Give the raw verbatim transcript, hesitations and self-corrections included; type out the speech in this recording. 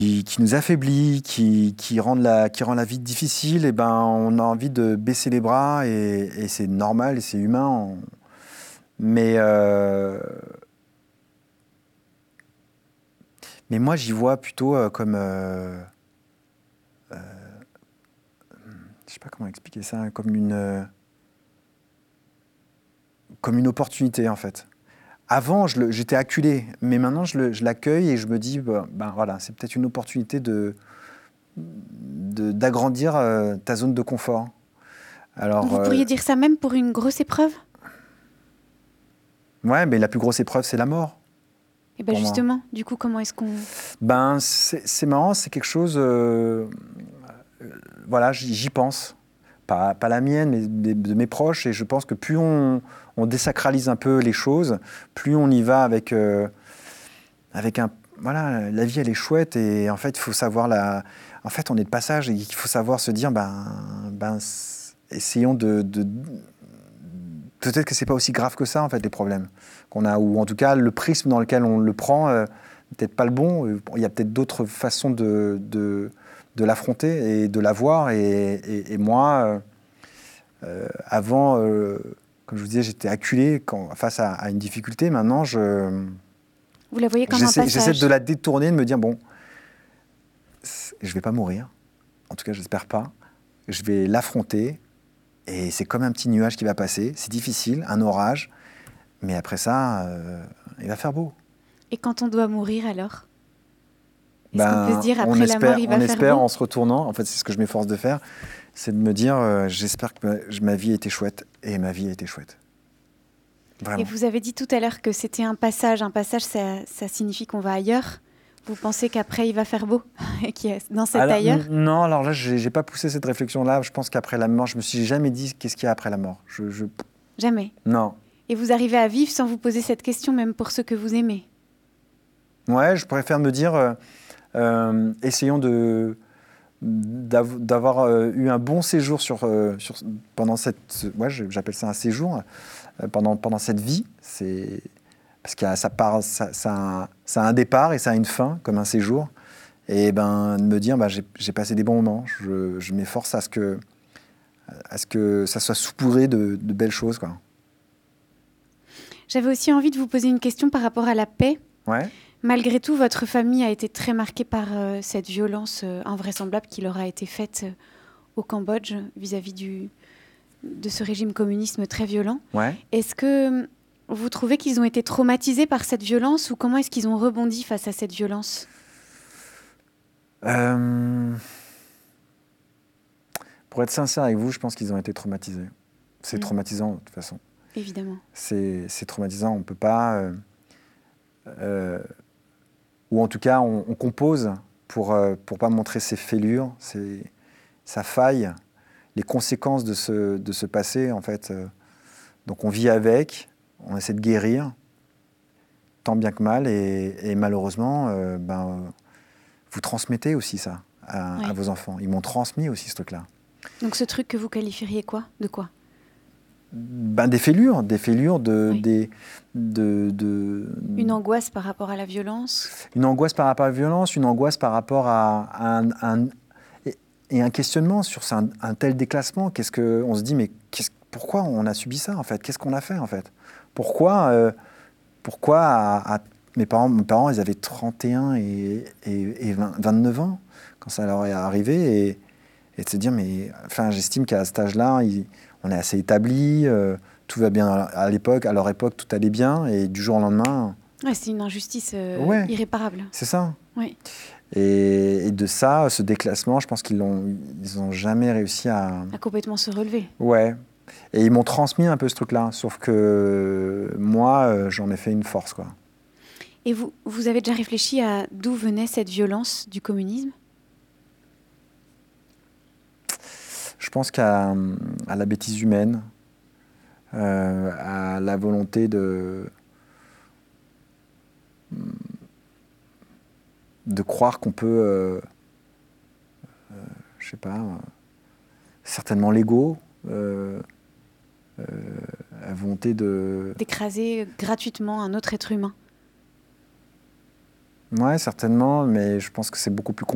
qui, qui nous affaiblit, qui, qui, rend la, qui rend la vie difficile, et ben, on a envie de baisser les bras, et, et c'est normal, et c'est humain. On... Mais, euh... Mais moi, j'y vois plutôt euh, comme... Euh... Euh... Je sais pas comment expliquer ça, comme une... Euh... comme une opportunité, en fait. Avant, je le, j'étais acculé, mais maintenant, je, le, je l'accueille et je me dis, ben, ben voilà, c'est peut-être une opportunité de, de, d'agrandir euh, ta zone de confort. Alors, Vous euh, pourriez dire ça même pour une grosse épreuve? ouais, mais la plus grosse épreuve, c'est la mort, Et bien pour moi. justement, du coup, comment est-ce qu'on... Ben, c'est, c'est marrant, c'est quelque chose... Euh, euh, voilà, j'y, j'y pense. Pas, pas la mienne, mais de, de mes proches. Et je pense que plus on, on désacralise un peu les choses, plus on y va avec, euh, avec un... Voilà, la vie, elle est chouette. Et en fait, il faut savoir la... En fait, on est de passage et il faut savoir se dire, ben, ben essayons de... de peut-être que c'est pas aussi grave que ça, en fait, les problèmes qu'on a. Ou en tout cas, le prisme dans lequel on le prend, euh, peut-être pas le bon. Il y a peut-être d'autres façons de, de, de l'affronter et de la voir. Et, et, et moi... Euh, Euh, avant, euh, comme je vous disais, j'étais acculé quand, face à, à une difficulté. Maintenant, je, Vous la voyez comme un j'essaie, j'essaie de passage. la détourner, de me dire, bon, je ne vais pas mourir. En tout cas, j'espère pas. Je vais l'affronter. Et c'est comme un petit nuage qui va passer. C'est difficile, un orage. Mais après ça, euh, il va faire beau. Et quand on doit mourir, alors? Est-ce qu'on peut se Ben, dire, on après la mort, espère, il on va faire espère beau? en se retournant. En fait, c'est ce que je m'efforce de faire. C'est de me dire, euh, j'espère que ma, ma vie a été chouette. Et ma vie a été chouette. Et Vraiment. vous avez dit tout à l'heure que c'était un passage. Un passage, ça, ça signifie qu'on va ailleurs. Vous pensez qu'après, il va faire beau et qu'il y a dans cet Alors, ailleurs? n- non, alors là, j'ai j'ai pas poussé cette réflexion-là. Je pense qu'après la mort, je me suis jamais dit qu'est-ce qu'il y a après la mort. Je, je... Jamais. Non. Et vous arrivez à vivre sans vous poser cette question, même pour ceux que vous aimez? Ouais, je préfère me dire, euh, euh, essayons de d'av- d'avoir euh, eu un bon séjour sur, euh, sur pendant cette, ouais, je- j'appelle ça un séjour euh, pendant pendant cette vie. C'est parce que ça part, ça, ça, a un, ça a un départ et ça a une fin, comme un séjour. Et ben de me dire, bah, j'ai j'ai passé des bons moments. Je, je m'efforce à ce que à ce que ça soit saupoudré de, de belles choses, quoi. J'avais aussi envie de vous poser une question par rapport à la paix. Ouais. Malgré tout, votre famille a été très marquée par euh, cette violence euh, invraisemblable qui leur a été faite euh, au Cambodge vis-à-vis du, de ce régime communisme très violent. Ouais. Est-ce que vous trouvez qu'ils ont été traumatisés par cette violence ou comment est-ce qu'ils ont rebondi face à cette violence? Euh, Pour être sincère avec vous, je pense qu'ils ont été traumatisés. C'est Mm. traumatisant, de toute façon. Évidemment. C'est c'est traumatisant. On ne peut pas... euh, euh, ou en tout cas, on, on compose pour ne pour pas montrer ses fêlures, ses, sa faille, les conséquences de ce, de ce passé, en fait. Euh, donc on vit avec, on essaie de guérir, tant bien que mal, et, et malheureusement, euh, ben, vous transmettez aussi ça à, Oui. à vos enfants. Ils m'ont transmis aussi ce truc-là. Donc ce truc que vous qualifieriez quoi? De quoi? Ben, des fêlures, des fêlures, de, Oui. des, de, de, Une angoisse par rapport à la violence? une angoisse par rapport à la violence, une angoisse par rapport à, à un, un- et, et un questionnement sur un, un tel déclassement. Qu'est-ce que on se dit, mais qu'est-ce- pourquoi on a subi ça en fait? Qu'est-ce qu'on a fait en fait? Pourquoi, euh, pourquoi à, à- mes parents, mes parents, ils avaient trente et un et, et, et vingt, vingt-neuf ans quand ça leur est arrivé, et, et de se dire, mais enfin, j'estime qu'à cet âge-là, ils- on est assez établi, euh, tout va bien à l'époque, à leur époque, tout allait bien, et du jour au lendemain, Ouais, c'est une injustice euh, ouais, irréparable. c'est ça. Oui. Et, et de ça, ce déclassement, je pense qu'ils l'ont, ils ont jamais réussi à. À complètement se relever. Ouais. Et ils m'ont transmis un peu ce truc-là, sauf que moi, euh, j'en ai fait une force, quoi. Et vous, vous avez déjà réfléchi à d'où venait cette violence du communisme? Je pense qu'à à la bêtise humaine, euh, à la volonté de de croire qu'on peut, euh, euh, je sais pas, euh, certainement l'ego, euh, euh, la volonté de D'écraser gratuitement un autre être humain? Ouais, certainement, mais je pense que c'est beaucoup plus compliqué.